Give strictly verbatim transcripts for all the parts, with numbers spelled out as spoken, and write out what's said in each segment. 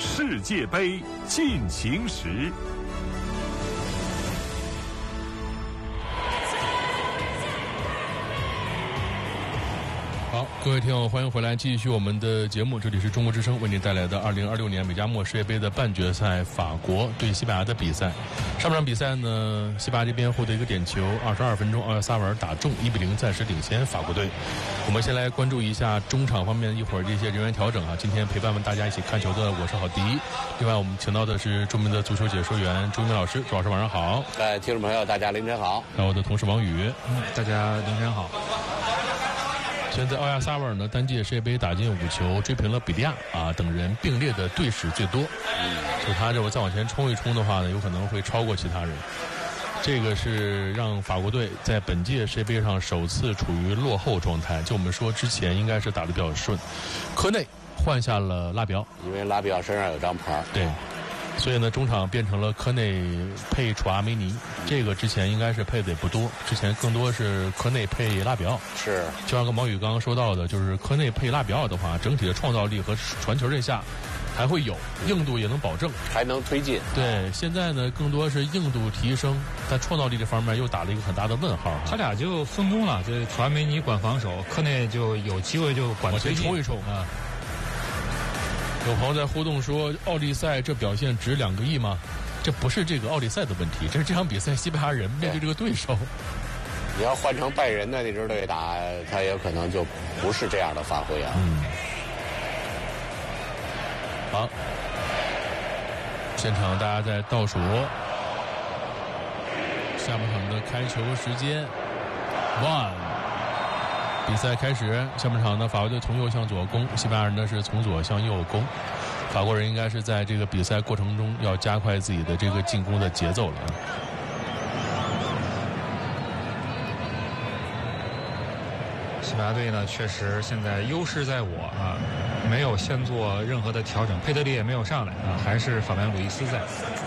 世界杯进行时。 好，各位听友，欢迎回来，继续我们的节目。这里是中国之声为您带来的二零二六年美加墨世界杯的半决赛，法国对西班牙的比赛。上半场比赛呢，西班牙这边获得一个点球，二十二分钟，奥亚萨瓦尔打中，一比零暂时领先法国队。我们先来关注一下中场方面一会儿这些人员调整啊。今天陪伴大家一起看球的我是郝迪，另外我们请到的是著名的足球解说员朱明老师，朱老师晚上好。 呃，听众朋友大家凌晨好。 还有我的同事王宇， 嗯，大家凌晨好。 现在奥亚萨瓦尔呢单届世界杯打进五球，追平了比利亚啊等人并列的队史最多。嗯，就他这个再往前冲一冲的话呢，有可能会超过其他人。这个是让法国队在本届世界杯上首次处于落后状态。就我们说之前应该是打得比较顺，科内换下了拉比奥， 因为拉比奥身上有张牌。 对。所以呢，中场变成了科内配楚阿梅尼，这个之前应该是配的也不多，之前更多是科内配拉比奥。 是， 就像跟毛宇刚刚说到的，就是科内配拉比奥的话，整体的创造力和传球阵下还会有，硬度也能保证， 还能推进。 对，现在呢更多是硬度提升，但创造力这方面又打了一个很大的问号。 他俩就分工了，这楚阿梅尼管防守，科内就有机会就管推进， 冲一冲啊。有朋友在互动说，奥利赛这表现值两个亿吗？这不是这个奥利赛的问题，这是这场比赛西班牙人面对这个对手。 你要换成拜仁的那支队打，他有可能就不是这样的发挥啊。 嗯。好，现场大家在倒数下半场的开球时间 ，one。比赛开始，下半场呢，法国队从右向左攻，西班牙人呢是从左向右攻。法国人应该是在这个比赛过程中要加快自己的这个进攻的节奏了。 西班牙队呢，确实现在优势在我啊，没有先做任何的调整，佩德里也没有上来啊，还是法兰鲁伊斯在。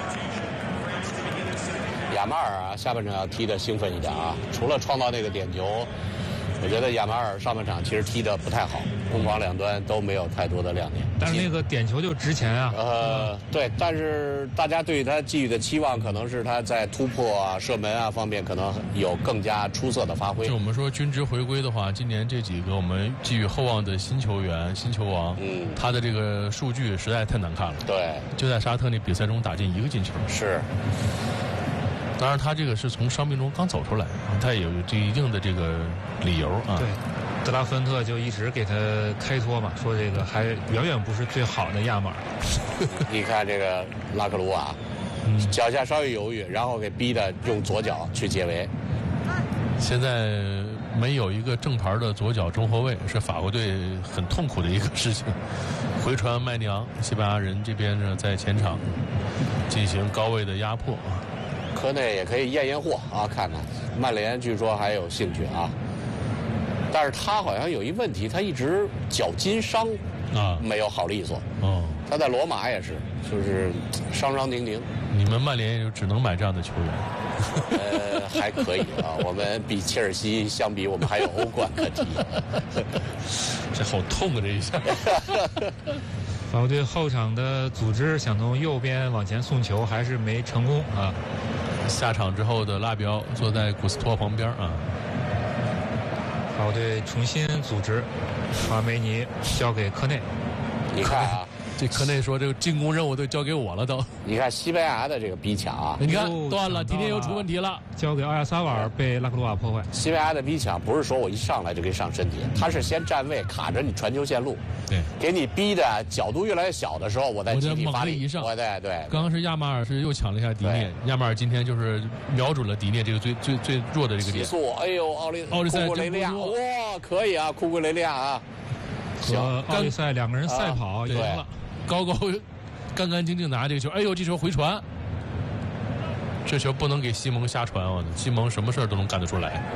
亚马尔啊，下半场要踢得兴奋一点啊，除了创造那个点球。我觉得亚马尔上半场其实踢得不太好，攻防两端都没有太多的亮点。 但是那个点球就值钱啊。 呃，对，但是大家对他寄予的期望可能是他在突破啊、射门啊方面可能有更加出色的发挥。 就我们说均值回归的话，今年这几个我们寄予厚望的新球员、新球王，嗯，他的这个数据实在太难看了。 对， 就在沙特那比赛中打进一个进球。 是。 当然，他这个是从伤病中刚走出来，他也有这一定的这个理由啊。 对，德拉芬特就一直给他开脱嘛，说这个还远远不是最好的亚马尔。 你看这个拉克鲁瓦，嗯、脚下稍微犹豫，然后给逼的用左脚去解围。 现在没有一个正牌的左脚中后卫，是法国队很痛苦的一个事情。回传麦尼昂，西班牙人这边呢在前场进行高位的压迫啊。 科内也可以验验货啊，看看曼联据说还有兴趣啊，但是他好像有一问题，他一直脚筋伤啊，没有好利索。哦，他在罗马也是，就是伤伤停停。 你们曼联也就只能买这样的球员？ 呃，还可以啊，我们比切尔西相比，我们还有欧冠可踢。 这好痛啊！这一下。 法国队后场的组织想从右边往前送球，还是没成功啊。 下场之后的拉比奥坐在古斯托旁边啊。 法国队重新组织，把梅尼交给科内。 你看啊， 这科内说这个进攻任务都交给我了都。 你看西班牙的这个逼抢啊， 你看断了，今天又出问题了， 交给奥亚萨瓦尔被拉克鲁瓦破坏。 西班牙的逼抢不是说我一上来就给上身体，他是先站位卡着你传球线路， 对， 给你逼的角度越来越小的时候，我再集体发力一上。 对对。 刚刚是亚马尔是又抢了一下迪涅，亚马尔今天就是瞄准了迪涅这个最最最弱的这个点。 起速，哎呦，奥利奥利赛库雷利亚，哇，可以啊，库库雷利亚啊， 和奥利赛两个人赛跑赢了。 高高干干净净拿这个球，哎呦，这球回传，这球不能给西蒙瞎传啊！西蒙什么事都能干得出来。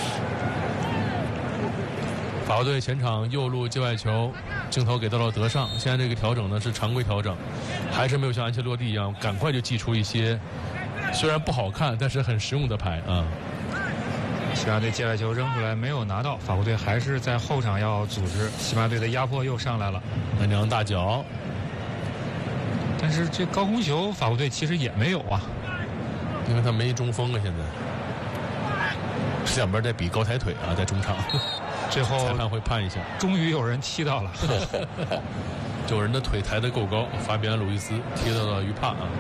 法国队前场右路界外球，镜头给到了德尚。现在这个调整呢是常规调整，还是没有像安切洛蒂一样赶快就祭出一些虽然不好看但是很实用的牌啊。 西班牙队界外球扔出来没有拿到，法国队还是在后场要组织。西班牙队的压迫又上来了， 门将大脚。 但是这高空球法国队其实也没有啊， 因为他没中锋啊，现在两边在比高抬腿啊，在中场， 最后裁判会判一下， 终于有人踢到了， 有人的腿抬得够高，法比安·鲁伊斯踢到了于帕啊。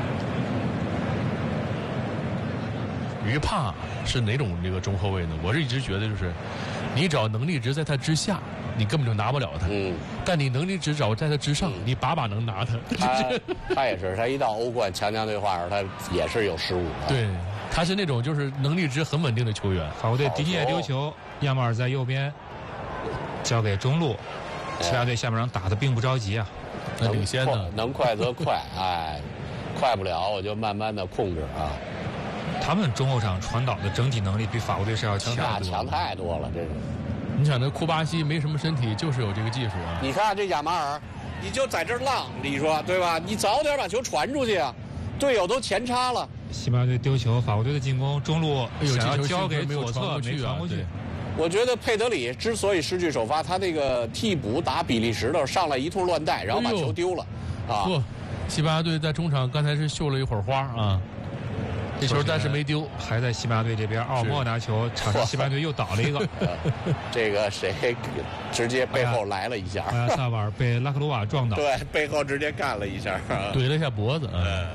于帕是哪种这个中后卫呢？我是一直觉得就是，你只要能力值在他之下，你根本就拿不了他。嗯。但你能力值只要在他之上，嗯、你把把能拿他。 他他也是，他一到欧冠强强对话时，他也是有失误。 对，他是那种就是能力值很稳定的球员。 法国队迪涅丢球，亚马尔在右边交给中路，西班牙队下半场打得并不着急啊。 那领先呢？ 能快则快，哎，快不了我就慢慢的控制啊。 他们中后场传导的整体能力比法国队是要强太强太多了，这是。 你想，那库巴西没什么身体，就是有这个技术啊。 你看这亚马尔，你就在这浪，你说对吧？你早点把球传出去啊，队友都前插了。 西班牙队丢球，法国队的进攻中路想要交给左侧，没传过去。 我觉得佩德里之所以失去首发，他那个替补打比利时的上来一通乱带，然后把球丢了，啊！ 不，西班牙队在中场刚才是秀了一会儿花啊。这球但是没丢， 还在西班牙队这边。奥莫拿球，场上西班牙队又倒了一个。 这个谁直接背后来了一下？ 阿亚萨瓦尔被拉克鲁瓦撞倒。 对，背后直接干了一下， 怼了一下脖子。嗯。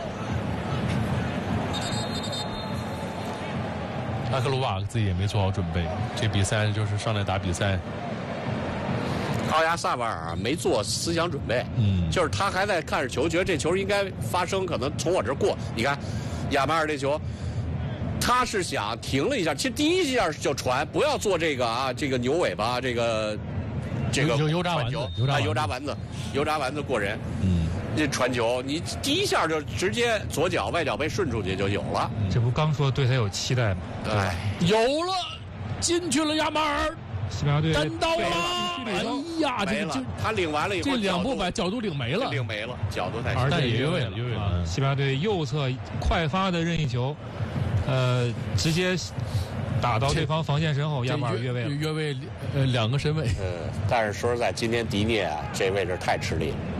拉克鲁瓦自己也没做好准备，这比赛就是上来打比赛。 奥亚萨瓦尔没做思想准备，嗯，就是他还在看着球，觉得这球应该发生，可能从我这儿过。你看，亚马尔这球，他是想停了一下，其实第一下就传，不要做这个啊，这个牛尾巴，这个这个油炸丸子， 油炸油炸丸子，油炸丸子过人，嗯，这传球，你第一下就直接左脚外脚背顺出去就有了。 这不刚说对他有期待吗？ 对， 有了，进去了，亚马尔。 西班牙队单刀了！哎呀，这个他领完了以后， 这两步把角度领没了， 领没了，角度太， 而且越位了，越位了。 西班牙队右侧快发的任意球，呃，直接打到对方防线身后，亚马尔越位了， 越位呃两个身位。 呃，但是说实在，今天迪涅啊这位置太吃力了。